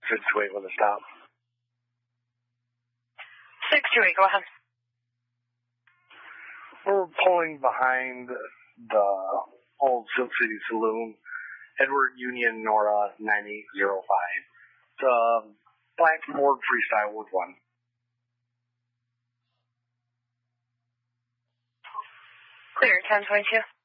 628 with a stop. 628, go ahead. We're pulling behind the old Silk City Saloon, Edward Union Nora 9805. It's a black Ford Freestyle with one. Clear, 1022.